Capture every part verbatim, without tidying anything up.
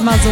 immer so,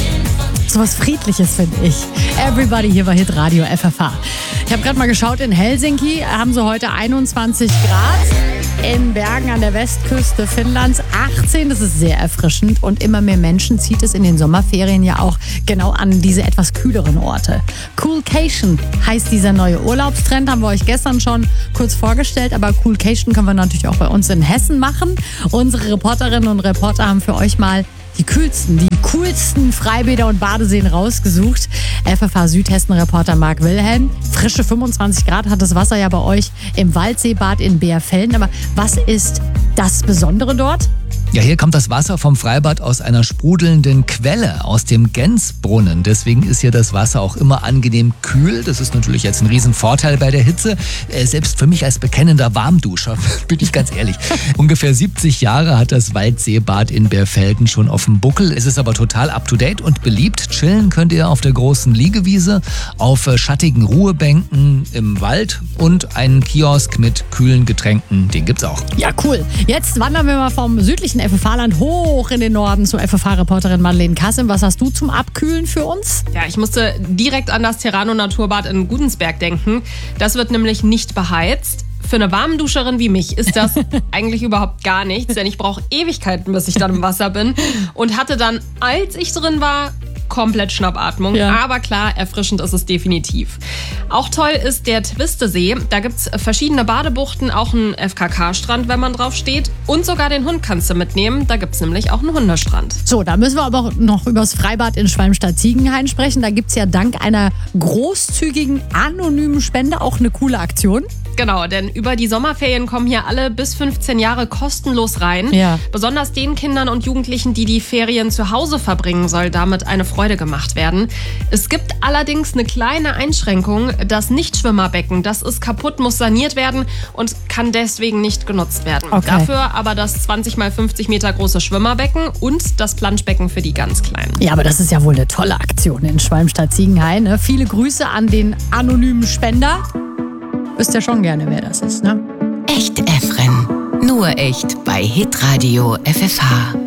so was Friedliches, finde ich. Everybody hier bei Hitradio F F H. Ich habe gerade mal geschaut, in Helsinki haben sie heute einundzwanzig Grad. In Bergen an der Westküste Finnlands achtzehn. Das ist sehr erfrischend. Und immer mehr Menschen zieht es in den Sommerferien ja auch genau an diese etwas kühleren Orte. Coolcation heißt dieser neue Urlaubstrend. Haben wir euch gestern schon kurz vorgestellt. Aber Coolcation können wir natürlich auch bei uns in Hessen machen. Unsere Reporterinnen und Reporter haben für euch mal die kühlsten, die coolsten Freibäder und Badeseen rausgesucht. F F H Südhessen-Reporter Marc Wilhelm. Frische fünfundzwanzig Grad hat das Wasser ja bei euch im Waldseebad in Beerfelden. Aber was ist das Besondere dort? Ja, hier kommt das Wasser vom Freibad aus einer sprudelnden Quelle, aus dem Gensbrunnen. Deswegen ist hier das Wasser auch immer angenehm kühl. Das ist natürlich jetzt ein Riesenvorteil bei der Hitze. Äh, selbst für mich als bekennender Warmduscher, bin ich ganz ehrlich. Ungefähr siebzig Jahre hat das Waldseebad in Beerfelden schon auf dem Buckel. Es ist aber total up-to-date und beliebt. Chillen könnt ihr auf der großen Liegewiese, auf schattigen Ruhebänken im Wald und einen Kiosk mit kühlen Getränken. Den gibt's auch. Ja, cool. Jetzt wandern wir mal vom südlichen F F H-Land hoch in den Norden zu F F H-Reporterin Madeleine Kassim. Was hast du zum Abkühlen für uns? Ja, ich musste direkt an das Terrano-Naturbad in Gudensberg denken. Das wird nämlich nicht beheizt. Für eine Warmduscherin wie mich ist das eigentlich überhaupt gar nichts, denn ich brauche Ewigkeiten, bis ich dann im Wasser bin. Und hatte dann, als ich drin war, komplett Schnappatmung. Ja. Aber klar, erfrischend ist es definitiv. Auch toll ist der Twistesee. Da gibt es verschiedene Badebuchten, auch einen F K K-Strand, wenn man drauf steht. Und sogar den Hund kannst du mitnehmen. Da gibt es nämlich auch einen Hundestrand. So, da müssen wir aber auch noch über das Freibad in Schwalmstadt-Ziegenhain sprechen. Da gibt es ja dank einer großzügigen, anonymen Spende auch eine coole Aktion. Genau, denn über die Sommerferien kommen hier alle bis fünfzehn Jahre kostenlos rein. Ja. Besonders den Kindern und Jugendlichen, die die Ferien zu Hause verbringen, soll damit eine Freude gemacht werden. Es gibt allerdings eine kleine Einschränkung. Das Nichtschwimmerbecken, das ist kaputt, muss saniert werden und kann deswegen nicht genutzt werden. Okay. Dafür aber das zwanzig mal fünfzig Meter große Schwimmerbecken und das Planschbecken für die ganz Kleinen. Ja, aber das ist ja wohl eine tolle Aktion in Schwalmstadt-Ziegenhain. Ne? Viele Grüße an den anonymen Spender. Wisst ja schon gerne, wer das ist, ne? Echt Efren. Nur echt bei Hitradio F F H.